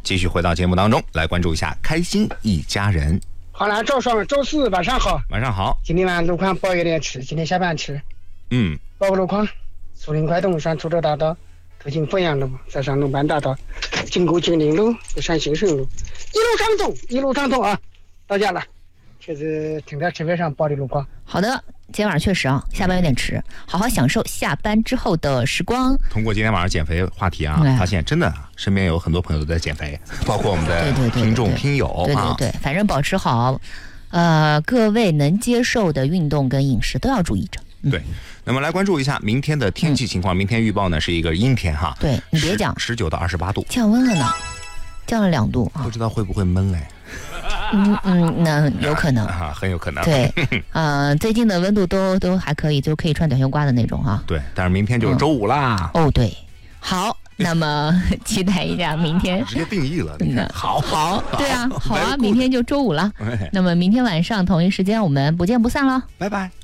继续回到节目当中来关注一下开心一家人。 好了，赵爽，周四晚上好。 晚上好。 今天晚上路况包有点迟，今天下班迟。报个路况：苏林快东上株洲大道，途经凤阳路，再上龙班大道，经过金陵路，再上兴顺路，一路畅通啊！到家了。这是停在车位上报的路况。 好的，今天晚上确实下班有点迟，好好享受下班之后的时光。 通过今天晚上减肥话题发现真的身边有很多朋友都在减肥，包括我们的听众听友对，反正保持好各位能接受的运动跟饮食都要注意着。 对，那么来关注一下明天的天气情况。明天预报呢是一个阴天哈。 对，你别讲 ，19到28度， 降温了呢，降了2度不知道会不会闷哎。 那有可能很有可能。 对，最近的温度都还可以，就可以穿短袖褂的那种对，但是明天就是周五啦。 对，好，那么期待一下明天。 直接定义了， 好，对啊，好啊，明天就周五了。那么明天晚上同一时间我们不见不散了， 拜拜。